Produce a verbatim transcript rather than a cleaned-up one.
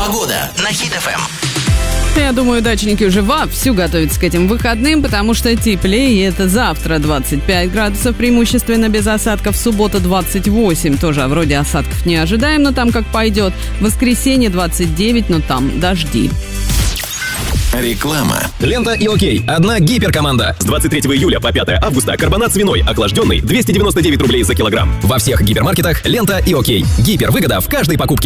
Погода на Хит-ФМ. Я думаю, дачники уже вовсю готовятся к этим выходным, потому что теплее. И это завтра двадцать пять градусов, преимущественно без осадков. Суббота двадцать восемь, тоже вроде осадков не ожидаем, но там как пойдет. Воскресенье двадцать девять, но там дожди. Реклама. Лента и Окей. Одна гиперкоманда. С двадцать третьего июля по пятое августа карбонат свиной охлажденный двести девяносто девять рублей за килограмм. Во всех гипермаркетах Лента и Окей. Гипервыгода в каждой покупке.